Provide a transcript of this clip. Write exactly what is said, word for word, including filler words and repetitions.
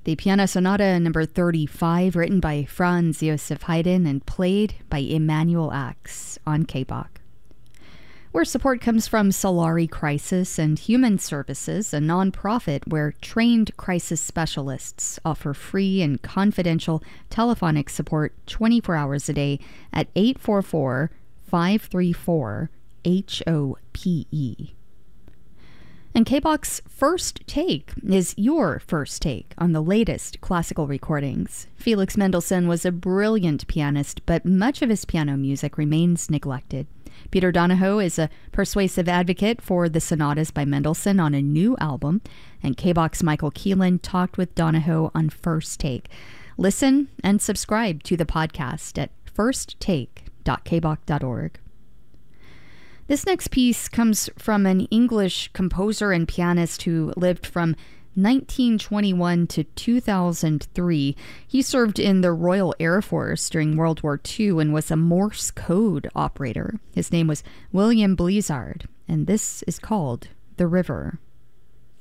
The Piano Sonata number thirty-five, written by Franz Joseph Haydn and played by Emanuel Ax on K B O C. Where support comes from Solari Crisis and Human Services, a nonprofit where trained crisis specialists offer free and confidential telephonic support twenty-four hours a day at eight four four, five three four, H O P E. And K B O C's First Take is your first take on the latest classical recordings. Felix Mendelssohn was a brilliant pianist, but much of his piano music remains neglected. Peter Donahoe is a persuasive advocate for the sonatas by Mendelssohn on a new album, and K B O C's Michael Keelan talked with Donahoe on First Take. Listen and subscribe to the podcast at first take dot k b o c dot org. This next piece comes from an English composer and pianist who lived from nineteen twenty-one to two thousand three. He served in the Royal Air Force during World War Two and was a Morse code operator. His name was William Blizzard, and this is called The River.